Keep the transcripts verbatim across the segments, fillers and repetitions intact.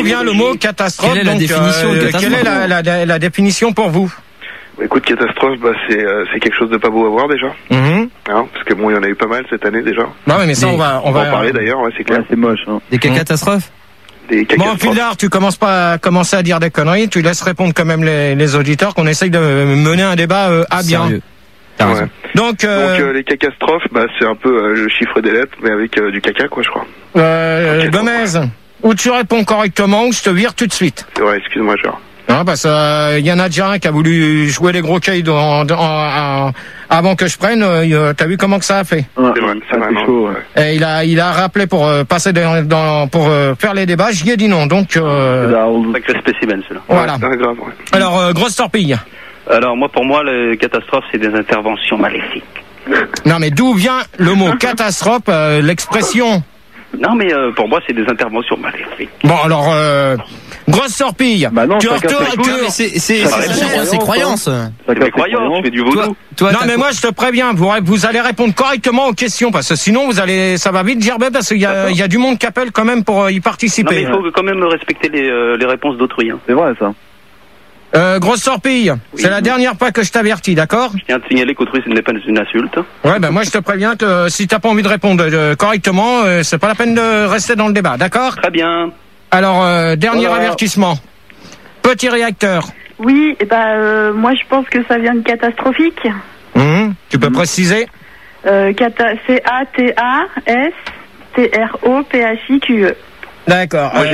vient le mot catastrophe. Quelle est la donc, définition euh, de catastrophe? Quelle est la, la, la, la définition pour vous? Bah, écoute, catastrophe, bah, c'est euh, c'est quelque chose de pas beau à voir déjà. Mm-hmm. Hein, parce que bon, il y en a eu pas mal cette année déjà. Non, mais ça, Des... on va, on on va va en parler d'ailleurs, ouais, c'est clair. Ouais, c'est moche. Hein. Des cas catastrophes? Des Bon, catastrophes. Pildar, tu commences pas à commencer à dire des conneries, tu laisses répondre quand même les, les auditeurs, qu'on essaye de mener un débat euh, à bien. Sérieux. T'as Ouais. raison. Donc, euh, Donc euh, les catastrophes, bah, c'est un peu euh, le chiffre des lettres, mais avec euh, du caca, quoi, je crois. euh, Ok, Gomez, ou tu réponds correctement, ou je te vire tout de suite. C'est vrai, excuse-moi, Gérard. Non, parce qu'il euh, y en a déjà un qui a voulu jouer les gros cailles dans, dans, en- avant que je prenne. Euh, T'as vu comment que ça a fait? Ouais, C'est vrai, c'est vrai, non, chaud. ouais. Ouais. Et il a, il a rappelé pour euh, passer dans, dans- pour euh, faire les débats. J'y ai dit non. Donc euh, Sacré spécimen, celui-là. voilà. Ouais, c'est grave, ouais. Alors euh, grosse torpille. Alors, moi, pour moi, les catastrophes, c'est des interventions maléfiques. Non, mais d'où vient le mot catastrophe, euh, l'expression? Non, mais euh, pour moi, c'est des interventions maléfiques. Bon, alors euh, grosse torpille. Bah non, tu chacun retournes- ses tu- Non, mais c'est, c'est, Ça c'est, va, c'est, bon, c'est bon, croyance. C'est mes croyances, je fais du Toi, vaudou. toi, non, t'as mais quoi- moi je te préviens, vous, vous allez répondre correctement aux questions parce que sinon vous allez, ça va vite gerber parce qu'il y a, il y a du monde qui appelle quand même pour euh, y Non, participer. mais il faut quand même respecter les, euh, les réponses d'autrui. Hein. C'est vrai, ça. Euh, grosse torpille. C'est la dernière fois que je t'avertis, d'accord? Je tiens à te signaler qu'autrui, ce n'est pas une insulte. Ouais, ben moi je te préviens que euh, si t'as pas envie de répondre euh, correctement, euh, c'est pas la peine de rester dans le débat, d'accord? Très bien. Alors euh, dernier Voilà. avertissement. Petit réacteur. Oui, et ben euh, moi je pense que ça vient de catastrophique. Hum, tu peux préciser? Euh, cata- C A T A S T R O P H I Q E. D'accord. Moi, euh, j'ai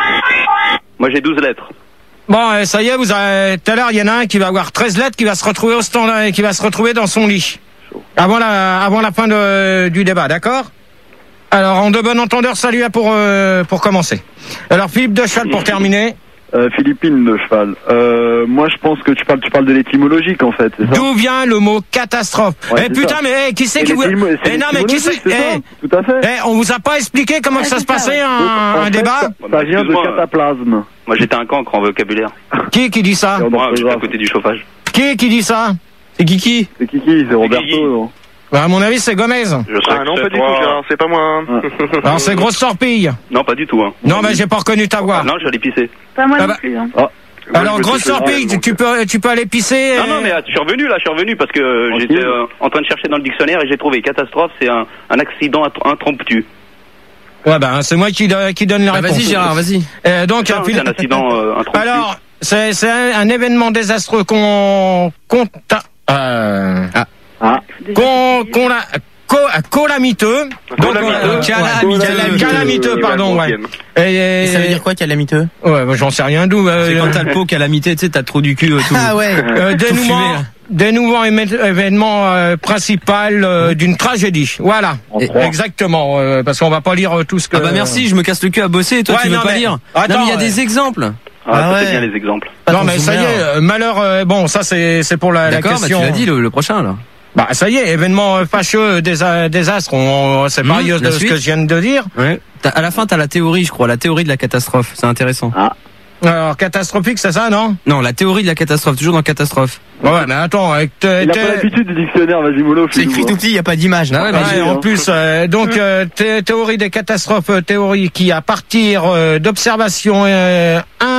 Moi, j'ai douze lettres. Bon, euh, ça y est, vous avez, tout à l'heure, il y en a un qui va avoir treize lettres, qui va se retrouver au stand, euh, qui va se retrouver dans son lit. Avant la, avant la fin de, du débat, d'accord? Alors, en de bon entendeur, salut pour, euh, pour commencer. Alors, Philippe de Cheval pour terminer. Euh, Philippine de cheval. Euh, moi, je pense que tu parles, tu parles de l'étymologique, en fait, c'est ça? D'où vient le mot catastrophe? Ouais, Eh c'est putain, ça. mais eh, qui c'est Et qui vous... l'étymo- c'est Eh non, mais qui c'est... l'étymologique, c'est ça Eh, Tout à fait. eh, on vous a pas expliqué comment Ouais, ça se c'est ça, passait ouais. un, Donc, en un fait, débat? Ça, ça vient de Excuse-moi. cataplasme. Moi, j'étais un cancre en vocabulaire. Qui qui dit ça? Et en Moi, j'étais à orthographe. côté du chauffage. Qui qui dit ça? C'est Kiki. C'est Kiki, c'est Roberto. Kiki. non Bah, à mon avis, c'est Gomez. Je sais Ah que non, c'est pas du toi. tout, Gérard, c'est pas moi. Hein. Alors, c'est grosse torpille. Non, pas du tout. Hein. Non, mais j'ai pas reconnu ta voix. Non, j'allais pisser. Pas moi Ah non bah- plus. Hein. Moi, Alors, je me grosse suis fait torpille, mal, tu donc, peux, tu peux aller pisser. Non, euh, non, mais euh, je suis revenu là, je suis revenu parce que euh, Tranquille. j'étais euh, en train de chercher dans le dictionnaire et j'ai trouvé catastrophe, c'est un, un accident intr- impromptu. Ouais, ben, c'est moi qui, do- qui donne la Bah, réponse. vas-y, Gérard, vas-y. Euh, donc, Ça, euh, c'est Philippe- un accident euh, impromptu. alors, c'est, c'est un, un événement désastreux qu'on, qu'on, ta- euh, Ah, Déjà, qu'on, qu'on la, co- calamiteux. Donc, Calamiteux. euh, Calamiteux. Calamiteux, pardon, ouais. Et, Et ça veut dire quoi, calamiteux? Ouais, bah, j'en sais rien d'où. euh, C'est quand t'as le pot calamité, tu sais, t'as trop du cul, euh, tout. Ah ouais. Euh, Tout fumé, dénouement, là. dénouement éme- événement euh, principal euh, d'une tragédie. Voilà. en Et- trois. Exactement. euh, parce qu'on va pas lire euh, tout ce que. Ah bah merci, je me casse le cul à bosser et toi Ouais, tu veux non, pas mais- lire. Attends, non mais il y a ouais. des exemples. Ah, Ah ça ouais. fait bien les exemples. Pas Non ton mais ça y zoomer. est, euh, malheur. euh, bon, ça c'est c'est pour la, la D'accord, bah tu question. l'as dit le, le prochain là. Bah ça y est, événement euh, fâcheux, désa- désastre. On, on- c'est Mmh, pareil la de ce suite. que je viens de dire. Ouais. T'as- à la fin t'as la théorie, je crois, la théorie de la catastrophe. C'est intéressant. Alors catastrophique, c'est ça, non? Non, la théorie de la catastrophe, toujours dans catastrophe. Ouais, mais attends, avec te- Il a te- pas l'habitude du dictionnaire, vas-y, mollo. C'est écrit tout petit, il y a pas d'image. Ah ouais, bah, Ouais, j'ai- en plus, euh, donc euh, thé- théorie des catastrophes, euh, théorie qui, à partir euh, d'observations euh,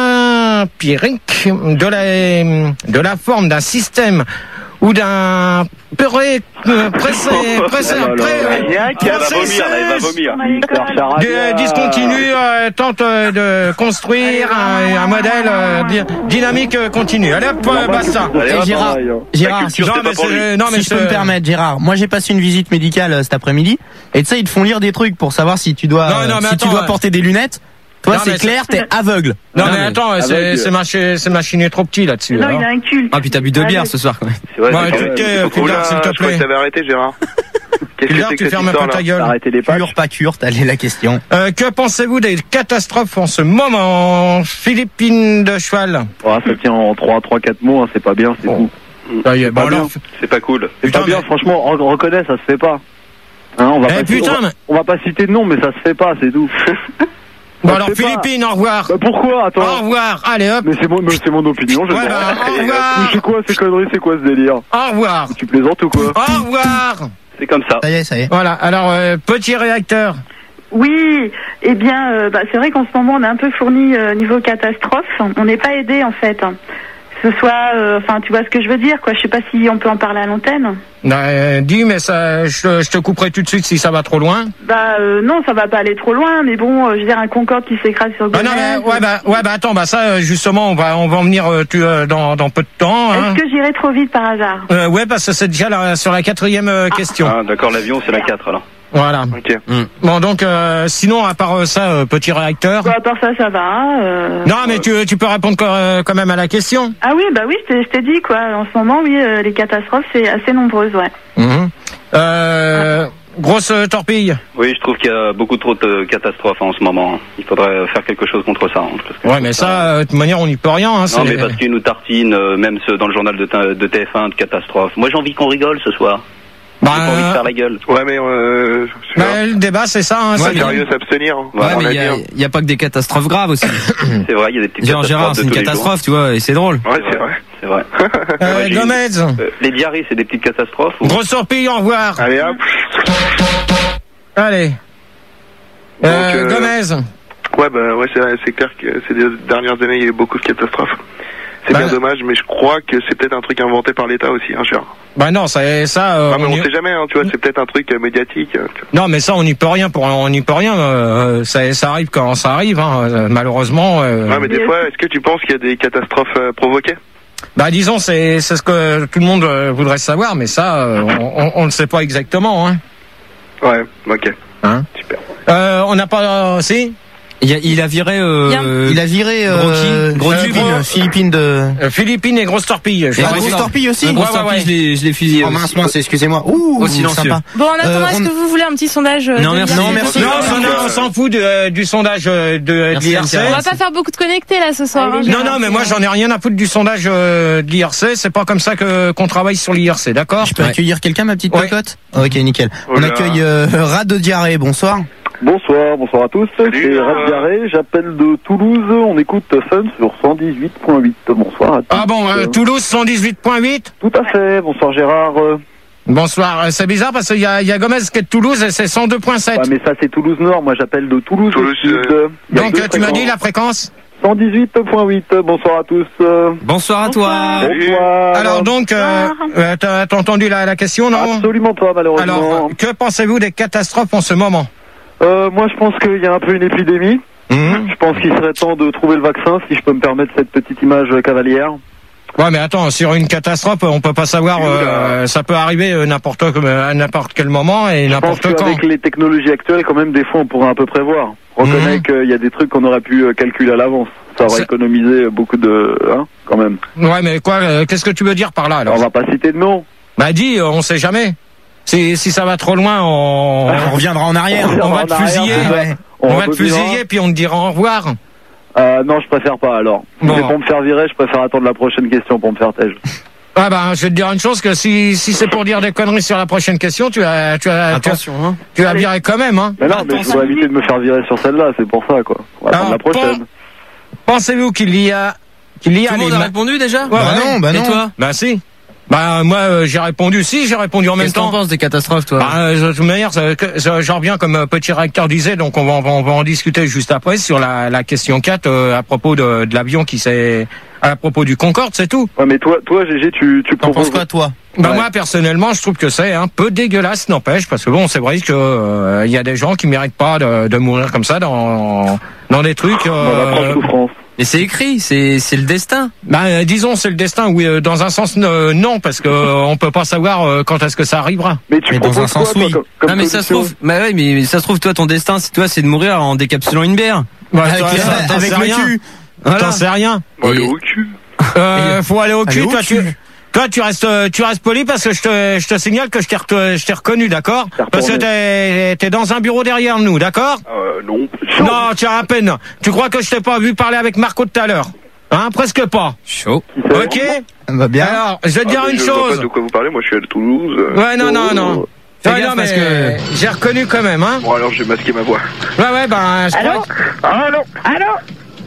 empiriques de la de la forme d'un système ou d'un pré, euh, pressé, pressé, Oh là là. pré- Rien qui va vomir, là, il va vomir. de- discontinu euh, tente euh, de construire un, un modèle euh, di- dynamique euh, continu. Allez hop, euh, basta. Allez, Eh, hop, Gérard, hein. Gérard, La si, culture, Non, c'est mais pas pour lui. c'est- non, mais si je peux c'est- me permettre, Gérard, moi j'ai passé une visite médicale euh, cet après-midi et tu sais ils te font lire des trucs pour savoir si tu dois Non, non, mais si attends, tu dois ouais. porter des lunettes. Toi Non, c'est mais clair, t'es aveugle. Non, mais attends, c'est Avec- c'est machi- c'est machiné trop petit là-dessus. Non, alors. il a un culte. Ah puis t'as bu deux Allez. bières ce soir quand même. C'est vrai, Bon, c'est écoute, quand même- euh, Oh Pildar, là, s'il te je croyais plaît. que t'avais arrêté, Gérard. Qu'est-ce que Pildar, c'est que tu cette fermes un peu ta histoire-là? gueule. Arrêtez les pattes. Cure, pas cure, allez la question. Euh, que pensez-vous des catastrophes en ce moment, Philippine de Cheval? Oh, ça tient en trois, trois, quatre mots, hein, c'est pas bien, c'est Bon. tout. Ça y est, pas bon, bien. alors, C'est pas cool. C'est Putain, pas bien, mais- franchement, on reconnaît, ça se fait pas. Hein, on va Eh, pas putain, on va, mais- on va pas citer de nom, mais ça se fait pas, c'est tout. Bon Ça alors se fait pas. Philippine, au revoir. Bah pourquoi, Au attends. revoir, allez hop, Mais c'est mon, mais c'est mon opinion, je Ouais, m'en bah, rends. au revoir. Mais c'est quoi ces conneries, c'est quoi ce délire? au revoir, Tu plaisantes ou quoi? au revoir. C'est comme ça. Ça y est, ça y est. Voilà, alors euh, petit réacteur. Oui, eh bien, euh, bah, c'est vrai qu'en ce moment, on est un peu fourni euh, niveau catastrophe. On n'est pas aidé, en fait. Que ce soit, enfin, euh, tu vois ce que je veux dire, quoi. Je sais pas si on peut en parler à l'antenne. Euh, dis, mais ça, je, je te couperai tout de suite si ça va trop loin. Bah euh, non, ça va pas aller trop loin, mais bon, euh, je veux dire un Concorde qui s'écrase sur Gonesse. Ah non, mais, ouais, bah, ouais, bah attends, bah ça, justement, on va, on va en venir euh, tu, euh, dans, dans peu de temps. Hein. Est-ce que j'irai trop vite par hasard? euh, Ouais, parce que c'est déjà la, sur la quatrième euh, ah. question. Ah, d'accord, l'avion, c'est la quatre alors. Voilà. Ok. Mm. Bon, donc, euh, sinon, à part ça, euh, petit réacteur. Bah, à part ça, ça va. Euh... Non, mais tu, tu peux répondre quand, quand même à la question. Ah oui, bah oui, je t'ai, je t'ai dit, quoi. En ce moment, oui, euh, les catastrophes, c'est assez nombreuses, ouais. Mm-hmm. Euh, grosse euh, torpille. Oui, je trouve qu'il y a beaucoup trop de catastrophes en ce moment. Il faudrait faire quelque chose contre ça. Hein, parce que ouais, mais ça, ça, de toute manière, on n'y peut rien. Hein, non, c'est... mais parce qu'ils nous tartinent, euh, même ceux dans le journal de, de T F un, de catastrophes. Moi, j'ai envie qu'on rigole ce soir. Bah, j'ai pas envie de faire la gueule. Ouais, mais euh, bah, le débat, c'est ça. Hein, ouais, c'est sérieux, s'abstenir. Hein. Ouais, mais il y a, a pas que des catastrophes graves aussi. C'est vrai, il y a des petites Genre, catastrophes. Gérard, c'est une catastrophe, tu vois, et c'est drôle. Ouais, c'est vrai. C'est vrai. euh, ouais, Gomez. Euh, les diarrhées, c'est des petites catastrophes ou... Grosse torpille, au revoir. Allez, hop. Allez. Donc, euh, euh, Gomez. Ouais, bah, ouais, c'est, c'est clair que ces dernières années, il y a eu beaucoup de catastrophes. C'est bah, bien dommage, mais je crois que c'est peut-être un truc inventé par l'État aussi, hein, cher. Bah non, ça, ça. Euh, ah, mais on, on y... sait jamais, hein, tu vois, c'est peut-être un truc euh, médiatique. Euh, non, mais ça, on n'y peut rien. Pour, on n'y peut rien. Euh, ça, ça arrive quand ça arrive. Hein, malheureusement. Euh... Ouais, mais des fois, est-ce que tu penses qu'il y a des catastrophes euh, provoquées? Bah, disons, c'est, c'est ce que tout le monde euh, voudrait savoir, mais ça, euh, on, on ne sait pas exactement. Hein. Ouais, ok. Hein? Super. Euh, on n'a pas, euh, si. Il a, il a viré, euh, il a viré, euh, gros euh, Philippines, gros... Philippines de. Euh, Philippines et grosse torpille. Et grosse torpille aussi. Grosse ouais, ouais, torpille, ouais. je l'ai, je l'ai fusillé. Oh mince, mince, excusez-moi. Ouh, au silencieux. Sympa. Bon, en attendant, Euh, est-ce on- que vous voulez un petit sondage euh, Non, de merci. l'I R C? Non, merci. Non, non, non, on s'en fout de, euh, du sondage euh, de, de Merci, l'I R C. Anne-Thérèse. On va pas faire beaucoup de connectés là ce soir. hein, Non, Gérard. non, mais moi j'en ai rien à foutre du sondage euh, de l'I R C. C'est pas comme ça que qu'on travaille sur l'I R C, d'accord? Je peux Ouais. accueillir quelqu'un, ma petite Ouais. cocotte? Ok, nickel. On Voilà. accueille euh, Rat de diarrhée. Bonsoir. Bonsoir, bonsoir à tous. Salut, C'est euh, Rat Garé, j'appelle de Toulouse. On écoute Fun sur cent dix-huit point huit. Bonsoir à tous. Ah bon, euh, Toulouse cent dix-huit point huit. Tout à fait. Bonsoir Gérard. Euh, Bonsoir. Euh, C'est bizarre parce qu'il y a, il y a Gomez qui est de Toulouse et c'est cent deux point sept. Ouais, mais ça c'est Toulouse Nord. Moi j'appelle de Toulouse. Toulouse, au sud. euh, Il y a Donc deux euh, tu m'as dit fréquences. la fréquence. cent dix-huit point huit. Bonsoir à tous. Euh, Bonsoir à toi. Salut. Bonsoir. Alors donc, euh, euh, t'as, t'as entendu la, la question, non? Absolument pas, malheureusement. Alors, que pensez-vous des catastrophes en ce moment? Euh, moi, je pense qu'il y a un peu une épidémie. Mmh. Je pense qu'il serait temps de trouver le vaccin, si je peux me permettre cette petite image euh, cavalière. Ouais, mais attends, sur une catastrophe, on peut pas savoir. Euh, ça peut arriver euh, n'importe à n'importe quel moment et Je pense n'importe quand. qu'avec les technologies actuelles, quand même, des fois, on pourrait un peu prévoir. On reconnaît Mhm. qu'il y a des trucs qu'on aurait pu euh, calculer à l'avance. Ça aurait C'est- économisé beaucoup de... Hein, quand même. Ouais, mais quoi euh, Qu'est-ce que tu veux dire par là alors? On va pas citer de nom. Bah dis, euh, on sait jamais. Si si ça va trop loin, on On reviendra en arrière. on va en te arrière, fusiller. Ouais. on va te rebobinera. fusiller puis on te dira au revoir. Euh, non, je préfère pas, alors. Si Bon. c'est pour me faire virer, je préfère attendre la prochaine question pour me faire tège. Ah bah je vais te dire une chose, que si si c'est pour dire des conneries sur la prochaine question, tu as tu as tu as, Attention, hein. tu as viré quand même, hein. Mais non, mais je voudrais éviter de me faire virer sur celle-là, c'est pour ça, quoi. On va attendre Alors, la prochaine. Pensez-vous qu'il y a qu'il y a Tout le les monde a ma- répondu déjà? Ouais, Bah ouais. non, bah Et non. toi? Bah si. Bah moi euh, j'ai répondu si, j'ai répondu en même Qu'est-ce que t'en temps. penses des catastrophes, toi? Bah, euh, de toute manière, ça- que- ça- j'en reviens comme euh, petit réacteur disait, donc on va, on va, on va en discuter juste après sur la, la question quatre euh, à propos de, de l'avion qui s'est... à propos du Concorde, c'est tout. Ouais, mais toi, toi, Gégé, tu, tu T'en proposes... penses quoi, toi? Bah Ouais. moi personnellement, je trouve que c'est un peu dégueulasse, n'empêche, parce que bon, c'est vrai que euh, il y a des gens qui méritent pas de, de mourir comme ça dans dans des trucs. Dans la franche Euh, souffrance. Et c'est écrit, c'est, c'est le destin. bah euh, disons c'est le destin. Oui, euh, dans un sens euh, non, parce que euh, on peut pas savoir euh, quand est-ce que ça arrivera. Mais tu Mais dans proposes un sens, quoi, toi, oui. comme, comme non, mais ça se solution trouve, bah ouais, mais ça se trouve, toi, ton destin, c'est, toi, c'est de mourir en décapsulant une bière. Bah, Avec, toi, les- ça, t'en avec sais le rien. cul. Voilà. T'en sais rien. Bon, Et- le au cul. Euh, faut aller au Aller cul. au Toi, cul. tu, toi, tu restes, euh, tu restes poli parce que je te, je te signale que je t'ai, re- je t'ai reconnu, d'accord? T'as Parce que retourné. t'es, t'es dans un bureau derrière nous, d'accord? Euh, non. Non, tu as à peine. Tu crois que je t'ai pas vu parler avec Marco tout à l'heure? Hein, presque pas. Chaud. Qui sait Ok? Bah bien. Alors, je vais te dire Ah, mais une je vois chose. pas de quoi vous parlez, moi je suis à Toulouse. euh. Ouais, non, non, non. Fais Ouais, gaffe non, parce mais j'ai reconnu quand même, hein. Bon, alors j'ai masqué ma voix. Ouais, ouais, ben, je Allô? crois que... Allô? Allô?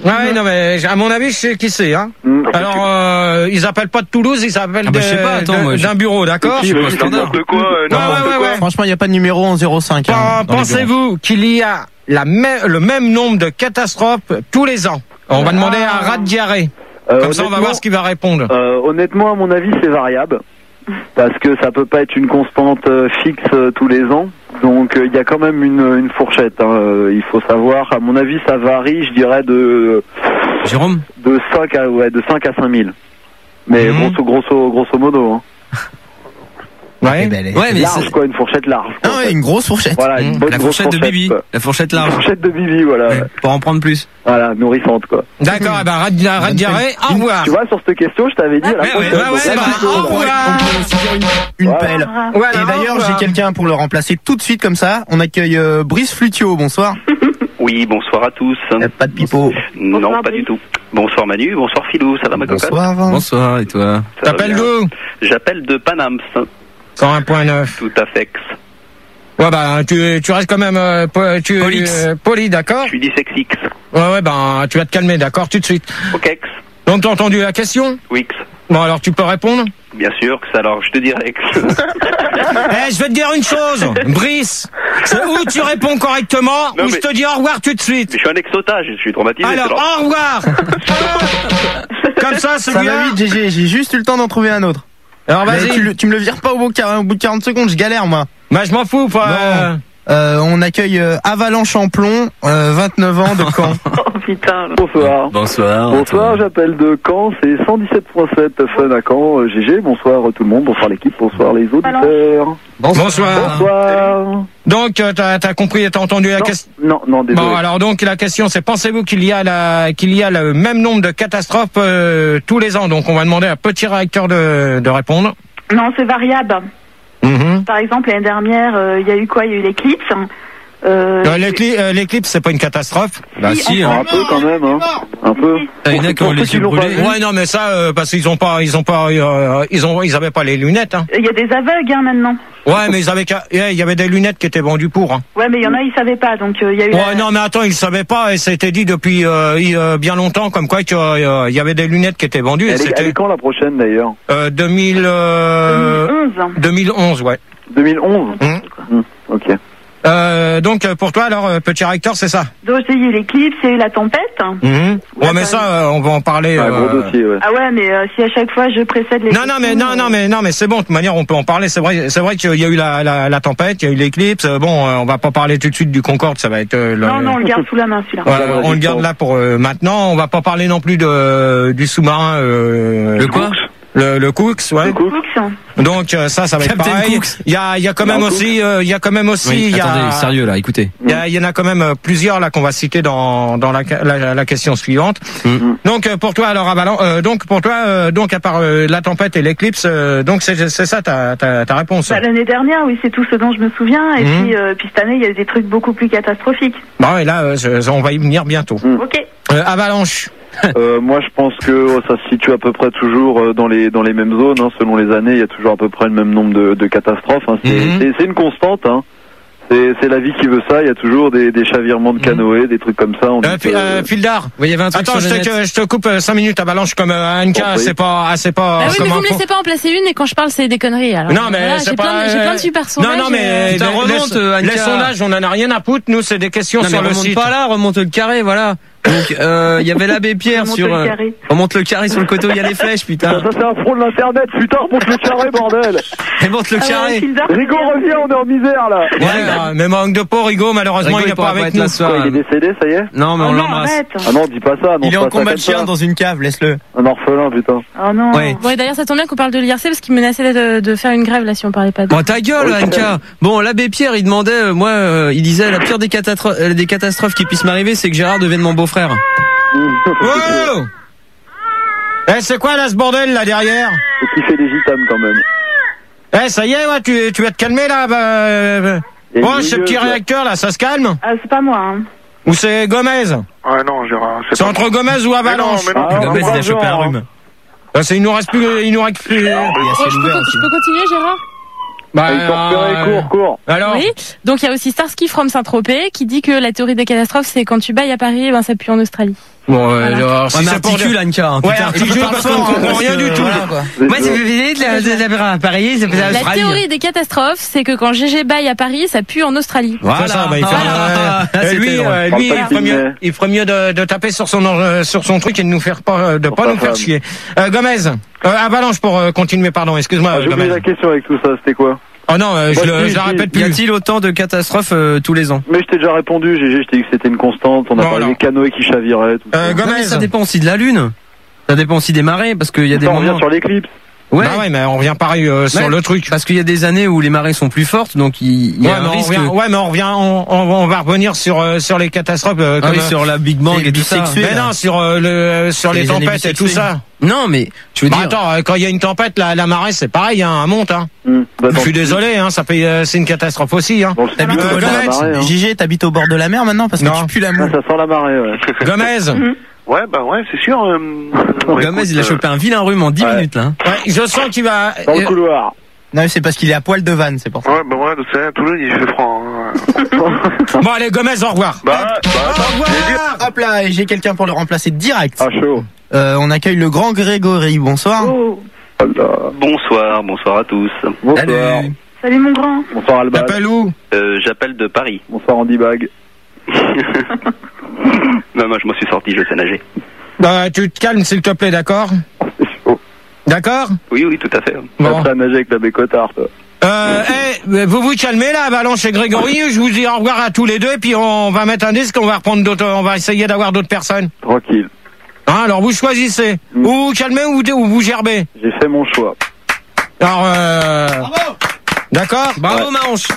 Ouais, non, mais à mon avis, je sais qui c'est. Hein. Mm. Alors, euh, ils appellent pas de Toulouse, ils appellent Ah bah, je sais pas, attends, de- moi, de- je- d'un bureau, d'accord? Qui, pas euh, standard. n'importe quoi, euh, Ouais, n'importe ouais, ouais, quoi. ouais. Franchement, il n'y a pas de numéro en zéro cinq. hein, dans les Pensez-vous qu'il y a la même- le même nombre de catastrophes tous les ans? On va demander à Rat Diarrhée. Euh, Comme ça, on va voir ce qu'il va répondre. Euh, honnêtement, à mon avis, c'est variable. Parce que ça peut pas être une constante euh, fixe euh, tous les ans. Donc il y a quand même une, une fourchette. Hein. Euh, il faut savoir, à mon avis, ça varie, je dirais, de Jérôme de cinq à ouais, de cinq à cinq mille. Mais Mhm. grosso grosso grosso modo. Hein. Ouais. Eh ben, elle est- Ouais, mais Large c'est quoi, une fourchette large. Ah quoi. ouais, une grosse fourchette. Voilà, une Mmh. bonne la grosse fourchette de Bibi. quoi. La fourchette Une large. fourchette de Bibi, voilà. Ouais, pour en prendre plus. Voilà, nourrissante quoi. D'accord, eh ben, Rat, Rat Diarrhée, au revoir. Tu vois, sur cette question, je t'avais dit. à la Ouais, prochaine. ouais, ouais, Donc là, bah, tu peux- au On pourrait- revoir. on pourrait aussi dire une, une Voilà. pelle. Voilà, Et au d'ailleurs, revoir. j'ai quelqu'un pour le remplacer tout de suite comme ça. On accueille euh, Brice Flutio. Bonsoir. Oui, bonsoir à tous. Euh, Pas de pipeau. Non, Bonsoir, pas Brice. du tout. Bonsoir Manu, bonsoir Philou, ça va ma cocotte? Bonsoir. Bonsoir, et toi? Ça va T'appelles bien. d'où? J'appelle de Paname, cent un point neuf. tout à fait. Ouais, bah, tu, tu restes quand même, euh, po- tu, Polix. euh, poli, d'accord? Je suis dyslexique. Ouais, ouais, ben, tu vas te calmer, d'accord, tout de suite. Ok. Donc, t'as entendu la question? Wix. Bon, alors, tu peux répondre? Bien sûr que ça, alors je te dirai. Eh, je vais te dire une chose, Brice. C'est où tu réponds correctement, Non, ou mais- je te dis au revoir tout de suite. Mais je suis un exotage, je suis traumatisé. Alors, c'est au revoir. Comme ça, c'est Ça va bien. vite, G G. J'ai juste eu le temps d'en trouver un autre. Alors, Mais vas-y. tu, le- tu me le vires pas au bout, de quar- au bout de quarante secondes, je galère moi. Bah, je m'en fous, pas. Non. euh, Euh, on accueille euh, Avalanche en plomb, euh, vingt-neuf ans de Caen. Oh putain. Bonsoir. Bonsoir. Bonsoir, j'appelle de Caen, c'est cent dix-sept point sept Fun à Caen. Euh, G G, bonsoir euh, tout le monde, bonsoir l'équipe, bonsoir les auditeurs. Bonsoir. Bonsoir. Donc, euh, t'as, t'as compris, t'as entendu la Non, question? non, non, désolé. Bon, alors donc la question c'est, pensez-vous qu'il y a la, qu'il y a le même nombre de catastrophes euh, tous les ans? Donc on va demander à Petit Réacteur de, de répondre. Non, c'est variable. Mhm. Par exemple, l'année dernière, euh, il y a eu quoi? Il y a eu l'éclipse. Euh, Euh, l'écli- euh, l'éclipse, c'est pas une catastrophe? Bah si, enfin, hein. Un peu quand même, hein. Un peu. Il y en a qui ont Pour les ceux qui yeux l'ont pas brûlés. vu. Ouais, non, mais ça, euh, parce qu'ils ont pas, ils ont pas, euh, ils ont, ils avaient pas les lunettes. Hein. Il y a des aveugles hein, maintenant. Ouais, mais ils avaient, qu'à- ouais, il y avait des lunettes qui étaient vendues pour. Hein. Ouais, mais il y en a, ils savaient pas. Donc euh, il y a eu. Ouais, la- non, mais attends, ils savaient pas, et ça a été dit depuis euh, il- euh, bien longtemps, comme quoi qu'il euh, il y avait des lunettes qui étaient vendues. Et Elle est, elle c'était est quand la prochaine d'ailleurs? euh, deux mille, euh, deux mille onze. deux mille onze, ouais. deux mille onze. Hum. Hum, Ok. Euh, donc euh, pour toi, alors, euh, Petit Réacteur, c'est ça? Donc il y a eu l'éclipse, il y a eu la tempête. Mhm. Ouais, mais ça, euh, on va en parler. Ouais, gros euh, dossier, ouais. Ah ouais, mais euh, si à chaque fois je précède les. Non, non, mais non, non, mais non, mais c'est bon. De toute manière, on peut en parler. C'est vrai, c'est vrai qu'il y a eu la, la, la tempête, il y a eu l'éclipse. Euh, Bon, euh, on va pas parler tout de suite du Concorde. Ça va être. euh, le- Non, non, on le garde sous la main celui-là. Voilà, Ouais, on le ouais, garde là pour euh, maintenant. On va pas parler non plus de du sous-marin. Euh, Le quoi? Le, le Cooks, ouais. Cooks. Donc euh, ça, ça va être Captain pareil. Cooks. Il y a, il y a quand même Non, aussi, euh, il y a quand même aussi, Oui, il y a, attendez, sérieux là, écoutez. il y, a- il y en a quand même euh, plusieurs là qu'on va citer dans dans la la, la question suivante. Mm. Donc euh, pour toi alors Avalan, euh, donc pour toi euh, donc à part euh, la tempête et l'éclipse, euh, donc c'est c'est ça ta ta, ta réponse. Bah, l'année dernière, oui, c'est tout ce dont je me souviens. Et Mhm. puis, euh, puis cette année, il y a eu des trucs beaucoup plus catastrophiques. Bon et là euh, je- on va y venir bientôt. Ok. Euh, avalanche. Euh, moi, je pense que oh, ça se situe à peu près toujours euh, dans les dans les mêmes zones. Hein, selon les années, il y a toujours à peu près le même nombre de, de catastrophes. Hein. C'est Mhm. c'est- c'est une constante. Hein. C'est c'est la vie qui veut ça. Il y a toujours des, des chavirements de canoë, des trucs comme ça. On dit Euh, que- Fi- euh, Fildar. Oui, il y avait un truc Attends, sur je le te, net. je te coupe cinq minutes Avalanche comme euh, Anka, Bon, oui. c'est pas, ah, c'est pas. Ah oui, mais comment vous me faut- laissez pas en placer une et quand je parle, c'est des conneries. Alors, Non, mais voilà, c'est j'ai pas. plein, de, j'ai plein de super sondages. Non, non, mais euh, Putain, les- remonte, les, euh, les Anka. sondages, on en a rien à foutre. Nous, c'est des questions Non, mais sur le remonte site. pas là, remonte le carré, voilà. Donc, euh, il y avait l'abbé Pierre Remonte sur. le euh, carré. remonte le carré sur le côté où il y a les flèches, putain. Ça, c'est un front de l'internet. Putain, remonte le carré, bordel. Remonte le Ah ouais, carré. Fildar, Rigo, reviens, on est en misère là. Ouais, euh, mais manque de peau, Rigo, malheureusement, Rigo, il il n'est pas pourra pas avec être nous. là ce soir. Quoi, il est décédé, ça y est? Non, mais Oh on non, l'embrasse. arrête. Ah non, dis pas ça. Non, Il est c'est en pas ça combat de comme ça. chien dans une cave, laisse-le. Un orphelin, putain. Oh non. Ouais. Bon, et d'ailleurs, ça tombe bien qu'on parle de l'I R C parce qu'il menaçait de, de faire une grève là si on parlait pas de. Bon, ta gueule, Ok. Anka. Bon, l'abbé Pierre, il demandait, euh, moi, euh, il disait, la pire des catastrophes, euh, des catastrophes qui puissent m'arriver, c'est que Gérard devienne mon beau-frère. Wow. Eh, c'est quoi là ce bordel là derrière? Faut kiffer les gitanes quand même. Eh, ça y est, ouais, tu, tu vas te calmer là. Bah, euh, Et bon, une ce gueule, petit quoi. réacteur là, ça se calme? Ah, c'est pas moi. Hein. Ou c'est Gomez? Ah non, Gérard, C'est pas entre moi. Gomez ou Mais non, Avalanche? mais non. Ah, Gomez, on il va a chopé un voir, rhume. Bah, c'est, il nous reste plus, il nous reste plus. Il y a Oh, ciel je, peux, ouvert con- aussi. je peux continuer, Gérard Bah, Il faut repérer, euh, cours, cours. Alors? Oui. Donc il y a aussi Starsky from Saint-Tropez qui dit que la théorie des catastrophes, c'est quand tu bailles à Paris, ben ça pue en Australie. Bon, euh, alors, si Ouais, mais c'est pour articule, dire- Anka. hein, Ouais, putain. articule parce qu'on comprend rien du tout. Moi, ça me fait de la, de la, appareil, ça fait La Australie. théorie des catastrophes, c'est que quand G G baille à Paris, ça pue en Australie. Voilà. C'est ça, bah, il fait, Voilà. euh, Ah, c'était lui, drôle. euh, lui, il ferait mieux, il ferait mieux de, de taper sur son, euh, sur son truc et de nous faire pas, de pas sa nous faire femme. chier. Euh, Gomez, euh, Avalanche pour euh, continuer, pardon, excuse-moi, Ah, j'ai oublié Gomez. la question avec tout ça, c'était quoi? Oh non, euh, je, Moi, le- si, je la si. répète Y plus. a-t-il autant de catastrophes euh, tous les ans? Mais je t'ai déjà répondu, G G, je t'ai dit que c'était une constante, on a Non, parlé non. des canoës qui chaviraient, tout Euh, ça. Non, mais Gomez. ça dépend aussi de la lune. Ça dépend aussi des marées, parce qu'il y a des Ça, on revient moments. sur l'éclipse. Ouais. Bah ouais, mais on revient pareil euh, sur Ouais. le truc. Parce qu'il y a des années où les marées sont plus fortes, donc il, il y Ouais, a mais un on risque. revient, ouais, mais on revient, on, on, on va revenir sur euh, sur les catastrophes. Euh, Ah comme, oui, euh, sur la Big Bang c'est et tout ça. bisexuel. mais non, sur euh, le euh, sur C'est les les années tempêtes et tout bisexuelles. ça. Non, mais tu veux Bah dire. attends, euh, quand il y a une tempête, la, la marée c'est pareil, hein, elle monte. Hein. Hum. Bah, Je tant suis pis. désolé, hein, ça fait, euh, c'est une catastrophe aussi. Hein. Bon, le T'habites studio, au ça Gomez. va marrer, hein. Gégé, t'habites au bord de la mer maintenant parce que Non. tu pues la Ah, mou. ça sent la marée, ouais. Gomez, Ouais, bah ouais, c'est sûr. Euh, bon, Gomez, écoute, il a euh, chopé un vilain rhume en dix Ouais. minutes, là. hein. ouais, je sens qu'il va. Dans le euh, couloir. Non, c'est parce qu'il est à poil de vanne, c'est pour ça. Ouais, bah ouais, c'est à Toulouse, il fait froid. Hein. Bon allez, Gomez, au revoir. Bah, bah, Au attends, revoir. Hop là, et j'ai quelqu'un pour le remplacer direct. Ah, chaud. Euh, on accueille le grand Grégory, bonsoir. Oh. Voilà. Bonsoir, bonsoir à tous. Bonsoir. Salut. Salut mon grand. Bonsoir Alba. T'appelles où? Euh, J'appelle de Paris. Bonsoir Andy Bag. Non, moi je m'en suis sorti, je sais nager. Bah, tu te calmes s'il te plaît, d'accord? C'est chaud. D'accord? Oui, oui, tout à fait. Bon. T'as nager avec la bécotard, toi. Euh, hey, vous vous calmez là, Avalanche et Grégory, je vous dis au revoir à tous les deux et puis on va mettre un disque, on va reprendre d'autres, on va essayer d'avoir d'autres personnes. Tranquille. Hein, alors vous choisissez. Mm. Ou vous calmez ou vous, ou vous gerbez. J'ai fait mon choix. Alors, euh... D'accord? Bravo, Manche.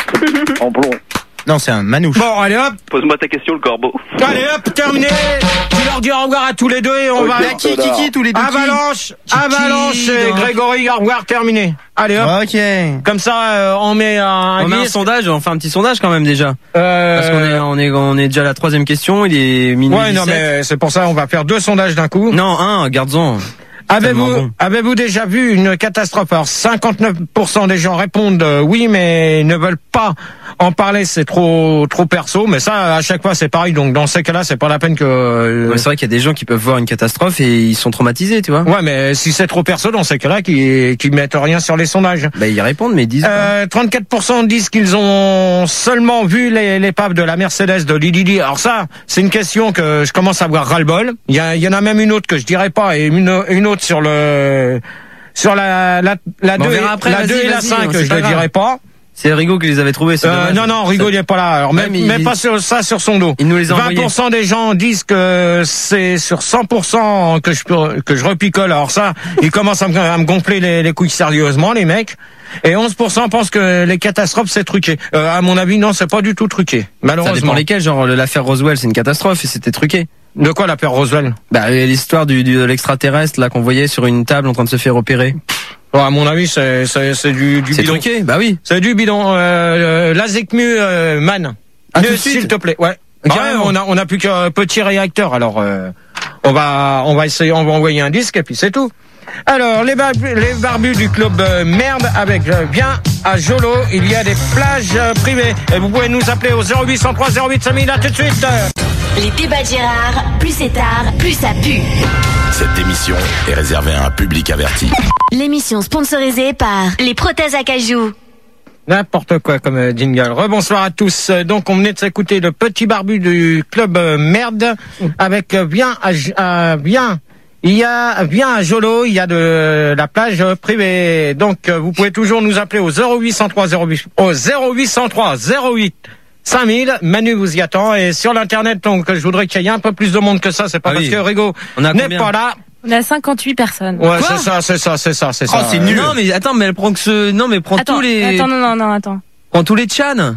En plomb. Non, c'est un manouche. Bon, allez hop, Pose-moi ta question, le corbeau. allez hop, terminé. Tu leur dis au revoir à tous les deux et on Ok. va... Mais qui, qui, qui, tous les deux qui Avalanche, Avalanche et donc. Grégory, au revoir, terminé. Allez hop, Ok. comme ça euh, on met un... On met un disque. sondage, on fait un petit sondage quand même déjà. Euh, Parce qu'on est, on est, on est déjà à la troisième question, il est minuit Ouais, non, dix-sept. mais c'est pour ça on va faire deux sondages d'un coup. Non, un, garde-en. Avez-vous tellement bon. avez-vous déjà vu une catastrophe? Alors cinquante-neuf pour cent des gens répondent euh, oui, mais ne veulent pas en parler, c'est trop trop perso. Mais ça, à chaque fois, c'est pareil. Donc dans ces cas-là, c'est pas la peine que. euh, Ouais, c'est vrai qu'il y a des gens qui peuvent voir une catastrophe et ils sont traumatisés, tu vois. Ouais, mais si c'est trop perso, dans ces cas-là, qui qui mettent rien sur les sondages. Bah ils répondent, mais ils disent. pas. Euh, trente-quatre pour cent disent qu'ils ont seulement vu les- l'épave de la Mercedes de Lily Di. Alors ça, c'est une question que je commence à avoir ras-le-bol. Il y, a- il y en a même une autre que je dirais pas et une, une autre sur le sur la la la Bon, on deux, verra après, la vas-y, deux et la vas-y, cinq, c'est je pas ne grave. dirais pas. C'est Rigaud qui les avait trouvés. c'est Euh, dommage. non, non, Rigaud Ça- il est pas là. Alors, Ouais, mets, mais il- mets pas sur, ça sur son dos. Il nous les a vingt envoyés. pour cent des gens disent que c'est sur cent pour cent que je peux- que je repicole. Alors ça, ils commencent à me, à me gonfler les, les couilles sérieusement, les mecs. Et onze pour cent pensent que les catastrophes c'est truqué. Euh, à mon avis, non, c'est pas du tout truqué. Ça Malheureusement. dépend lesquels, genre l'affaire Roswell, c'est une catastrophe et c'était truqué. De quoi l'affaire Roswell? Bah l'histoire du, du de l'extraterrestre là qu'on voyait sur une table en train de se faire opérer. Bon, à mon avis, c'est c'est c'est du, du C'est bidon. truqué, bah oui. C'est du bidon. Euh, euh, Lazekmu euh, Man. Ah, Ne- tout de suite S'il te plaît. Ouais. Bah ouais, Carrément. on a on a plus qu'un petit réacteur. Alors euh, on va on va essayer, on va envoyer un disque et puis c'est tout. Alors les barbus, les barbus du club euh, merde avec euh, bien à Jolo, il y a des plages euh, privées et vous pouvez nous appeler au zéro huit cent trois zéro huit cinq mille. À tout de suite. Les débats de Gérard, plus c'est tard, plus ça pue. Cette émission est réservée à un public averti. L'émission sponsorisée par les prothèses à cajou. N'importe quoi comme euh, jingle. Rebonsoir à tous. Euh, Donc on venait de s'écouter le petit barbu du club euh, merde avec euh, bien à, J- à- bien. Il y a bien à Jolo, il y a de la plage euh, privée. Donc euh, vous pouvez toujours nous appeler au zéro huit cent trois zéro huit au zéro huit cent trois zéro huit cinq mille. Manu vous y attend et sur l'internet donc je voudrais qu'il y ait un peu plus de monde que ça. C'est pas Ah parce oui. que Rigaud On a n'est combien pas là. On a cinquante-huit personnes. Ouais, Quoi c'est ça, c'est ça, c'est ça, c'est Oh, ça. c'est nul. Non mais attends, mais elle prend que ce, non mais prends Attends, tous les, attends, non, non, non, attends. prends tous les tchans.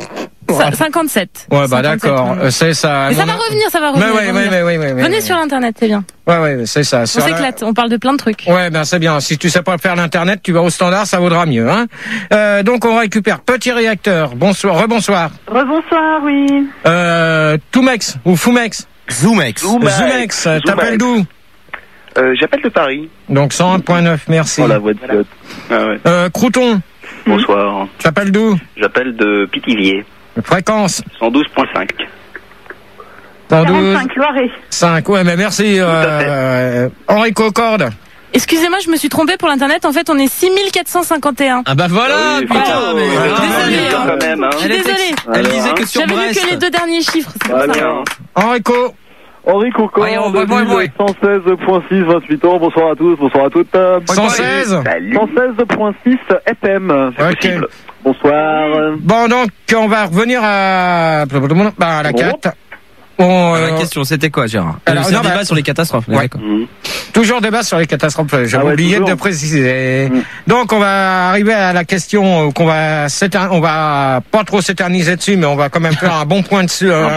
Cin- cinquante-sept. Ouais, bah cinquante-sept, d'accord, ouais. Euh, c'est ça. Mais ça Mon- va revenir, ça va Mais revenir. ouais, ça va ouais, revenir. ouais, ouais, ouais, Venez ouais. sur Internet, c'est bien. Ouais, ouais, c'est ça. On Sur la- s'éclate, on parle de plein de trucs. Ouais, ben c'est bien. Si tu sais pas faire l'internet, tu vas au standard, ça vaudra mieux. Hein. Euh, donc on récupère Petit Réacteur. Bonsoir, rebonsoir. Rebonsoir, oui. Euh, Toumex ou Foumex. Zoomex. Zoomex. Zoomex. Zoomex. T'appelles d'où? Euh, J'appelle de Paris. Donc cent un point neuf, merci. Oh la voix de flotte. Ah ouais. Euh, Crouton. Bonsoir. T'appelles d'où? J'appelle de Pithiviers, Fréquence. cent douze point cinq. cent douze. quarante-cinq, Loiret. cinq, ouais, mais merci, euh, Henri Concorde. Excusez-moi, je me suis trompée pour l'internet. En fait, on est six mille quatre cent cinquante et un. Ah bah voilà, Oui, putain, voilà. mais. Ouais, désolé, quand hein. même, hein. Je suis désolée. Elle disait que sur J'avais lu Brest. que les deux derniers chiffres. C'est pour Ah, ça. bien. Enrico. Henri Concorde, Ouais, on va- ouais, ouais. cent seize virgule six, vingt-huit ans. Bonsoir à tous, bonsoir à toutes. cent seize. Salut. cent seize virgule six F M. Ok. Bonsoir. Bon, donc, on va revenir à, bah, à la Bon. quatre. On, Ah, la euh, question, c'était quoi, Gérard? Alors, C'est un non, débat bah- sur les catastrophes. Ouais. D'accord. Mhm. toujours débat sur les catastrophes. J'avais Ah ouais, oublié toujours. de préciser. Mm. Donc, on va arriver à la question qu'on va s'éter- on va pas trop s'éterniser dessus, mais on va quand même faire un bon point dessus. euh,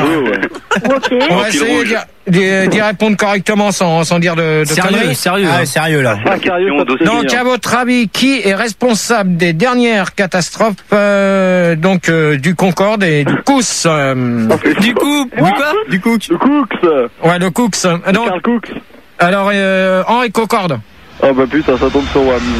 Ok. On va Fil essayer rouge. d'y- d'y d'y répondre correctement sans, sans dire de, de Sérieux, conneries. sérieux. Ah hein. ouais, sérieux là. Ah, Carieux, ça te Donc, fait à bien. votre avis, qui est responsable des dernières catastrophes euh, donc euh, du Concorde et du Cous euh, Du coup, du quoi? Du coup. Le Cooks. Ouais, le Cous. Euh, Donc, Carl Cooks. alors, euh, Henri Concorde. Ah bah putain, ça tombe sur Wams.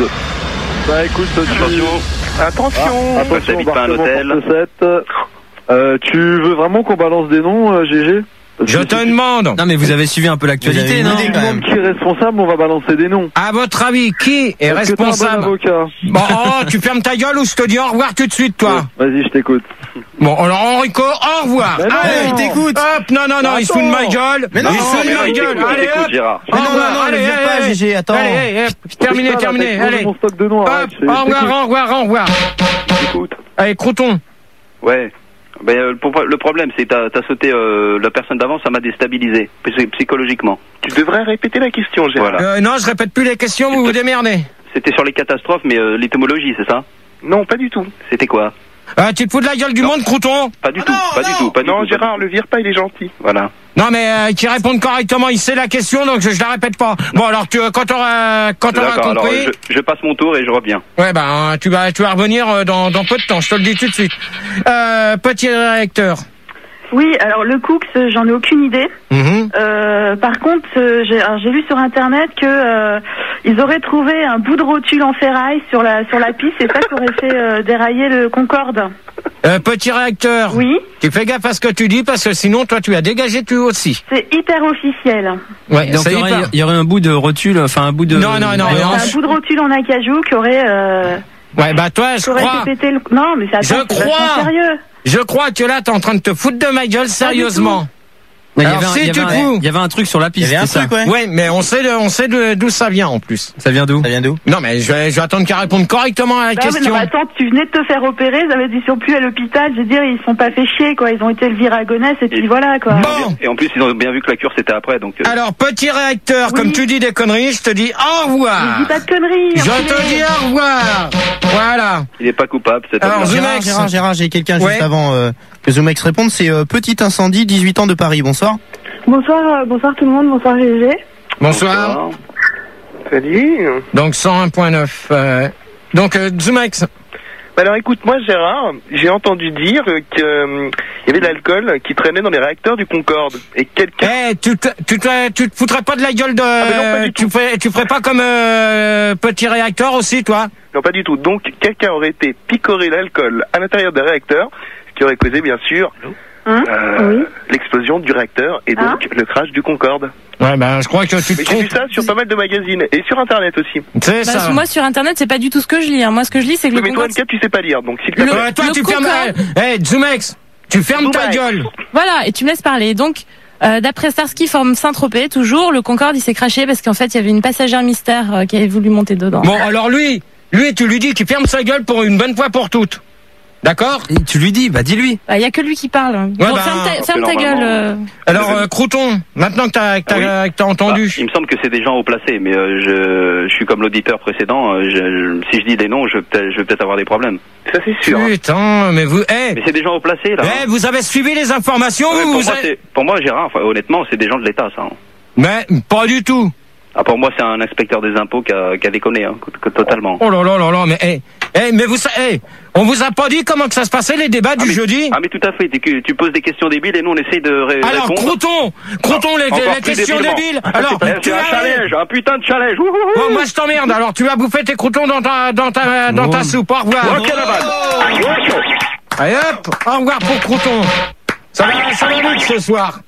Bah écoute, tu... Attention. Attention. Ah, attention, T'habites pas un embarquement hôtel. quarante-sept. Euh, tu veux vraiment qu'on balance des noms, euh, G G? Parce Je que te si- demande, Non mais vous avez suivi un peu l'actualité, Vous avez non? une idée, quand même. Qui est responsable, on va balancer des noms. à votre avis, qui est Est-ce que t'as un bon responsable avocat? Bon, oh, tu fermes ta gueule ou je te dis au revoir tout de suite, toi. Vas-y, je t'écoute. Bon, alors Enrico, au revoir. Mais non, Allez, il t'écoute. Hop, non, non, non, il se fout de ma gueule. Mais non, il se fout de mais ma non, gueule. écoute, Allez, écoute, hop. Gérard. Au Mais non, revoir, non, non, allez, le vire allez, pas, allez. G G, attends. Allez, allez, allez, terminé, Putain, terminé, t'as explosé allez. mon stock de noms, Hop, arrête, je- au je revoir, t'écoute. au revoir, au revoir. Écoute. Allez, Crouton. Ouais. Ben, euh, pour- le problème, c'est que t'as t'as sauté euh, la personne d'avant, ça m'a déstabilisé psy- psychologiquement. Tu devrais répéter la question, Gérard. Voilà. Euh, non, je répète plus les questions, vous vous démerdez. C'était sur les catastrophes, mais euh, l'étymologie, c'est ça? Non, pas du tout. C'était quoi? Ah, tu te fous de la gueule du monde, Crouton? Pas du tout, pas du tout, pas du Non, tout. Gérard, le vire pas, il est gentil. Voilà. Non, mais euh, qui répondent correctement, il sait la question, donc je, je la répète pas. Bon, alors tu, euh, quand t'auras quand t'auras D'accord, alors compris, je, je passe mon tour et je reviens. ouais, ben tu vas tu vas revenir euh, dans dans peu de temps. Je te le dis tout de suite. Euh, petit réacteur. Oui, alors le Cooks, euh, j'en ai aucune idée. Mhm. Euh, par contre, euh, j'ai alors, j'ai vu sur internet que euh, ils auraient trouvé un bout de rotule en ferraille sur la sur la piste, et ça qui aurait fait euh, dérailler le Concorde. Euh, petit réacteur. Oui, Tu fais gaffe à ce que tu dis parce que sinon toi tu as dégagé tu aussi. c'est hyper officiel. Ouais, Donc c'est il y, aurait, hyper- il y aurait un bout de rotule, enfin un bout de. Non, non, non, de non. hanche. C'est un bout de rotule en acajou qui aurait euh, Ouais, bah toi je qui aurait crois fait péter le. Non, mais ça Je crois. sérieux. je crois que là t'es en train de te foutre de ma gueule sérieusement. Il y Alors, avait un- si il y tu avait te un- fous. il y avait un truc sur la Il y piste. avait un c'est ça. truc, ouais. Ouais, mais on sait de- on sait de- d'où ça vient en plus. Ça vient d'où? Ça vient d'où? Non, mais je vais je vais attendre qu'elle réponde correctement à la Ah, mais question. non, mais attends, tu venais de te faire opérer, ils avaient dit sur plus à l'hôpital, je veux dire, ils se sont pas fait chier, quoi. Ils ont été le vir à Gonesse, et puis Et- voilà, quoi. Bon. Et en plus, ils ont bien vu que la cure c'était après, donc. euh, Alors, petit réacteur, Oui. comme tu dis des conneries, je te dis au Mais revoir. dis pas de conneries. Je enculé. te dis au revoir. Voilà. il est pas coupable, cet Alors, homme-là. je- Gérard, Zoumex. Gérard, Gérard, j'ai quelqu'un Ouais. juste avant euh, que Zoumex réponde. C'est euh, Petit Incendie, dix-huit ans de Paris. Bonsoir. Bonsoir, euh, bonsoir tout le monde, bonsoir G G. Bonsoir. Salut. Donc cent un virgule neuf. Euh, donc euh, Zoumex. Bah alors écoute, moi Gérard, j'ai entendu dire qu'il y avait de l'alcool qui traînait dans les réacteurs du Concorde. Et quelqu'un... Eh, tu te, tu te, tu te foutrais pas de la gueule de. mais non, pas du tu ferais, tu ferais pas comme euh, petit réacteur aussi, toi. Non, pas du tout. Donc quelqu'un aurait été picoré l'alcool à l'intérieur des réacteurs, ce qui aurait causé bien sûr Hein euh, Oui. l'explosion du réacteur et donc Hein le crash du Concorde. Ouais, ben je crois que tu te Mais j'ai vu trompes. ça sur pas mal de magazines et sur internet aussi. C'est Bah, ça. moi, sur internet, c'est pas du tout ce que je lis. hein. Moi, ce que je lis, c'est que Oui, le mais toi, Concorde. Anka, tu sais pas lire, donc s'il te Le- plaît. Ouais, toi, le tu fermes. Concorde. Eh, hey, Zoumex, tu fermes ta Zoumex. gueule. Voilà, et tu me laisses parler. Donc, euh, d'après Starsky Forme Saint-Tropez, toujours, le Concorde, il s'est craché parce qu'en fait, il y avait une passagère mystère euh, qui avait voulu monter dedans. Bon, alors lui, lui, tu lui dis qu'il ferme sa gueule pour une bonne fois pour toutes. D'accord? Et tu lui dis, bah dis-lui. Bah, il y a que lui qui parle. Bon, bah, ferme ta, parce ferme que ta gueule. normalement, euh. Alors, euh, Crouton, maintenant que t'as, que t'as, que t'as entendu. Bah, il me semble que c'est des gens haut placés, mais euh, je, je suis comme l'auditeur précédent. euh, je- je- si je dis des noms, je vais peut-être, je vais peut-être avoir des problèmes. Ça c'est sûr. Putain, mais vous, eh, Mais c'est des gens haut placés là. eh, vous avez suivi les informations, Ouais, vous, pour, vous moi, avez- c'est- pour moi, Gérard, enfin, honnêtement, c'est des gens de l'État, ça. hein. Mais, pas du tout. Ah, pour moi, c'est un inspecteur des impôts qui a, qui a déconné, hein, que- que- totalement. Oh là là là là, mais, eh, eh, mais vous, sa- eh, on vous a pas dit comment que ça se passait les débats du mais- jeudi? Ah, mais tout à fait. Tu, tu poses des questions débiles et nous, on essaye de ré- Alors, répondre. Crouton, Crouton, les, Encore les plus questions débilement. débiles. Alors, Eh, tu c'est un as, challenge, un putain de challenge. Ouh, ouh, ouh. bon, moi je t'emmerde. Alors, tu vas bouffer tes croutons dans ta, dans ta, dans ta soupe. Au revoir. Ok, la balle. Allez hop, au revoir pour Crouton. Ça va, ça va vite ce soir.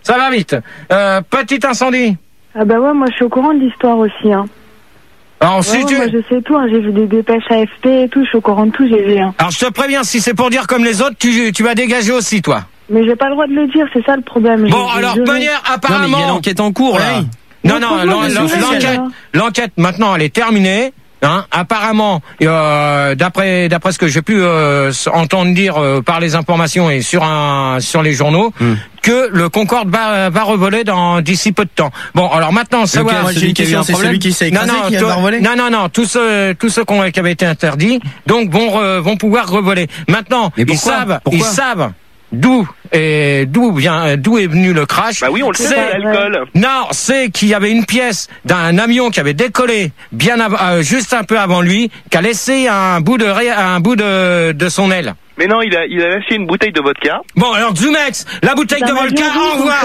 Ça va vite. Euh, petit incendie. Ah bah ouais, moi je suis au courant de l'histoire aussi. Hein. Alors, ouais, si ouais, tu... moi je sais tout, hein. J'ai vu des dépêches A F P et tout, je suis au courant de tout, j'ai vu. Hein. Alors je te préviens, si c'est pour dire comme les autres, tu, tu vas dégager aussi, toi. Mais j'ai pas le droit de le dire, c'est ça le problème. Bon, alors, de manière, apparemment... Non, mais il y a l'enquête en cours, là. Non, non, l'enquête, l'enquête, maintenant, elle est terminée. Hein, apparemment, euh, d'après d'après ce que j'ai pu euh, entendre dire euh, par les informations et sur un sur les journaux, mm. que le Concorde va va revoler dans d'ici peu de temps. Bon, alors maintenant, savoir moi j'ai une question, c'est celui qui s'est écrasé non, non, qui va revoler. Non, non, non, tous ceux tous ceux qui, ont, qui avaient été interdits, donc vont re, vont pouvoir revoler. Maintenant, Mais ils savent, ils savent. D'où et d'où vient d'où est venu le crash? Bah oui, on le sait, l'alcool. Non, c'est qu'il y avait une pièce d'un avion qui avait décollé bien av- euh, juste un peu avant lui, qui a laissé un bout de ré- un bout de de son aile. Mais non, il a il a lâché une bouteille de vodka. Bon, alors Zoomex, la bouteille de vodka, au revoir.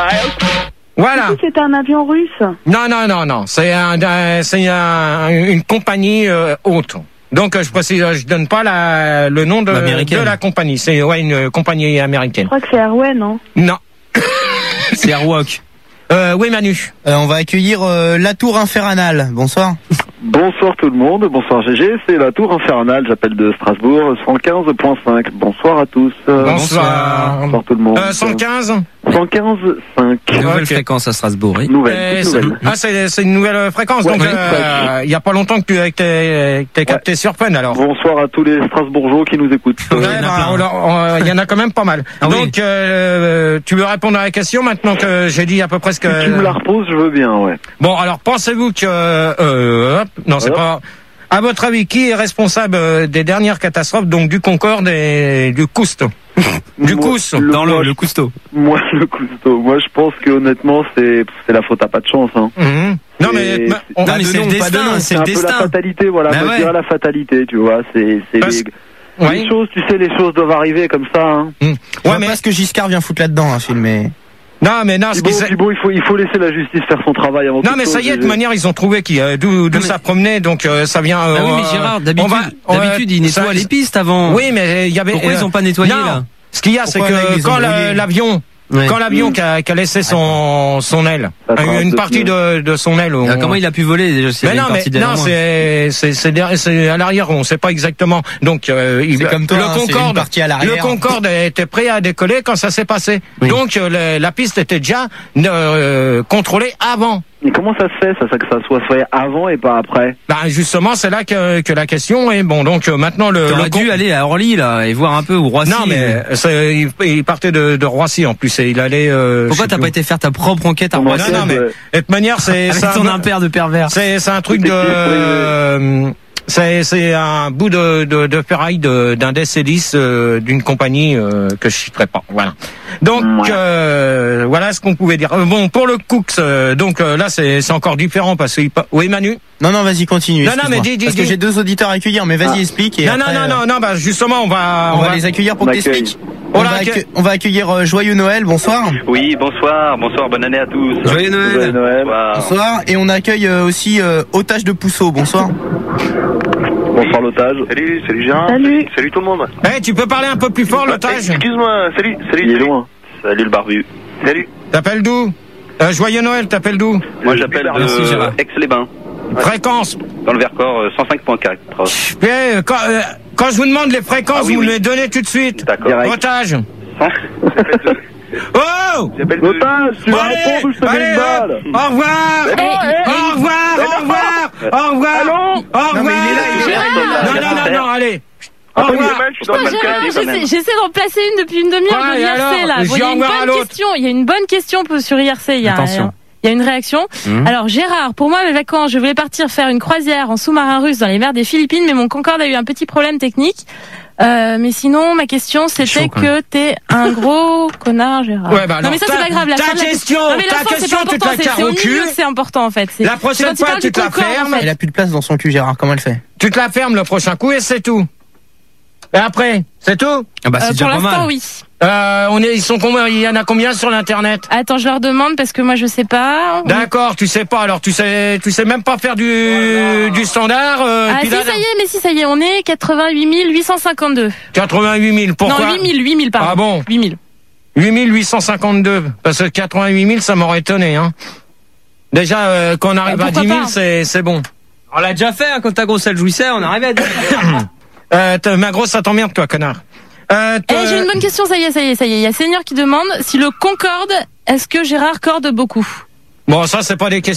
Voilà. C'était un avion russe. Non, non, non, non, c'est un, un c'est un, une compagnie euh, haute. Donc je précise, je donne pas la, le nom de, de la compagnie. C'est ouais une compagnie américaine. Je crois que c'est Airway, non? Non. C'est Airwalk. Euh, oui Manu. Euh, on va accueillir euh, la Tour Infernale. Bonsoir. Bonsoir tout le monde, bonsoir G G, c'est la Tour Infernale, j'appelle de Strasbourg, cent quinze point cinq. Bonsoir à tous. Bonsoir. Bonsoir tout le monde. Euh, cent quinze cent quinze cinq. Nouvelle okay. fréquence à Strasbourg. Oui. Nouvelle. nouvelle. Ah, c'est, c'est une nouvelle fréquence. Ouais, donc, il euh, y a pas longtemps que tu as t'es, t'es capté ouais. sur Fun, alors. Bonsoir à tous les Strasbourgeois qui nous écoutent. Il ouais, bah, y en a quand même pas mal. Ah, donc, oui. euh, tu veux répondre à la question maintenant que j'ai dit à peu près ce que... Si tu me la reposes, je veux bien, ouais. Bon, alors, pensez-vous que... Euh, hop, non, c'est hop. pas... À votre avis, qui est responsable des dernières catastrophes, donc du Concorde et du Cousteau? Du Cousteau. Dans le, le Cousteau. Moi, le Cousteau. Moi, je pense que honnêtement, c'est, c'est la faute à pas de chance, hein. Mmh. Non, mais, on, non, mais c'est, non, le destin, c'est, c'est le destin. C'est un peu la fatalité, voilà. Bah, moi, ouais. je dirais la fatalité, tu vois. C'est, c'est Parce... les, ouais. les choses, tu sais, les choses doivent arriver comme ça, hein. Mmh. Ouais, mais parce que Giscard vient foutre là-dedans, un film, mais... Non, mais non, ce bon, qui bon, il faut, il faut laisser la justice faire son travail avant. Non, mais ça y est, de toute manière, ils ont trouvé qui, euh, d'où, d'où ça promenait, donc euh, ça vient. Euh, ah oui, mais Gérard, d'habitude, va, d'habitude, ils nettoient ça, les pistes avant. Oui, mais il y avait. Pourquoi euh, ils ont pas nettoyé non, là? Ce qu'il y a, c'est Pourquoi, que là, quand la, l'avion. Ouais. Quand l'avion mmh. qui, a, qui a laissé son son aile, une partie de de son aile. On... Ah, comment il a pu voler déjà? C'est mais non, mais non, c'est c'est c'est c'est à l'arrière, on sait pas exactement. Donc euh, il, comme toi, le hein, Concorde, à le Concorde était prêt à décoller quand ça s'est passé. Oui. Donc euh, le, la piste était déjà euh, contrôlée avant. Mais comment ça se fait, ça, ça que ça soit fait avant et pas après? Bah justement, c'est là que, que la question est bon. Donc euh, maintenant le. T'aurais dû aller à Orly là et voir un peu où Roissy. Non mais c'est, il, il partait de, de Roissy en plus et il allait. Euh, Pourquoi t'as plus. pas été faire ta propre enquête à Roissy? Non non mais de toute manière c'est. Avec ça, ton impair de pervers. C'est c'est un truc de. Euh, C'est, c'est un bout de, de, de ferraille de, d'un D C dix euh, d'une compagnie euh, que je citerai pas. Voilà. Donc ouais. euh, voilà ce qu'on pouvait dire. Euh, bon pour le Cooks, euh, donc euh, là c'est, c'est encore différent parce que oui Manu. Non non vas-y continue. Non non mais dis dis parce dis. que j'ai deux auditeurs à accueillir mais vas-y ah. explique. Et non après, non non non non bah justement on va on, on va, va les accueillir pour que t'expliques. On, on, va accu- on va accueillir euh, Joyeux Noël. Bonsoir. Oui bonsoir bonsoir bonne année à tous. Joyeux Noël. Joyeux Noël. Bonsoir. bonsoir et on accueille euh, aussi euh, Otage de Pousseau. Bonsoir. Bonsoir l'otage. Salut, salut Gérard. Salut. Salut tout le monde. Eh, hey, tu peux parler un peu plus fort l'otage? Hey, excuse-moi, salut, salut. Il est salut. loin. Salut le barbu. Salut. T'appelles d'où? euh, Joyeux Noël, t'appelles d'où? Moi j'appelle de euh, Aix-les-Bains. Ouais. Fréquence? Dans le Vercors, euh, cent cinq point quatre. Eh, quand, euh, quand je vous demande les fréquences, ah, oui, vous oui. me les donnez tout de suite. D'accord. Otage. Oh! Otage, tu vas répondre ou je te mets une balle? Au revoir! Au revoir! Au revoir! Au revoir! Allô? Au revoir! Non mais il est là, il est là. Non, non, non, non, allez! Au revoir! J'essaie, j'essaie d'en placer une depuis une demi-heure ouais, de I R C, là. Bon, il y a une bonne question, il y a une bonne question sur I R C. Il y a, Attention. Il y a une réaction. Mmh. Alors Gérard, pour moi mes vacances, je voulais partir faire une croisière en sous-marin russe dans les mers des Philippines, mais mon Concorde a eu un petit problème technique. Euh, mais sinon, ma question c'était chaud, que t'es un gros connard, Gérard. Ouais, bah alors, non mais ça c'est pas grave. La ta fin de la question, non, mais la ta fin, question, c'est pas tu te important. la C'est, carres c'est au au cul. milieu que c'est important en fait. C'est, la prochaine fois, tu te la fermes. En fait. Elle a plus de place dans son cul, Gérard. Comment elle fait? Tu te la fermes le prochain coup et c'est tout. Et après, c'est tout? Ah bah, c'est euh, déjà pour pas l'instant, mal. oui. Euh, on est, ils sont combien? Il y en a combien sur l'internet? Attends, je leur demande parce que moi je sais pas. D'accord, tu sais pas. Alors tu sais, tu sais même pas faire du voilà. du standard. Euh, ah si là, ça y est, mais si ça y est, on est quatre-vingt-huit mille huit cent cinquante-deux. quatre-vingt-huit mille. Pourquoi? Non, huit mille, huit mille pardon. Ah bon? huit mille. huit mille huit cent cinquante-deux. Parce que quatre-vingt-huit mille, ça m'aurait étonné, hein. Déjà, euh, quand on arrive bah, à dix mille, pas. c'est, c'est bon. On l'a déjà fait, hein, quand ta grosse elle jouissait, on arrivait à dix mille. euh, ma grosse, ça t'emmerde, toi, connard. Euh, Eh, j'ai une bonne question, ça y est, ça y est, ça y est. Il y a Seigneur qui demande si le Concorde, est-ce que Gérard corde beaucoup? Bon, ça, c'est pas des questions.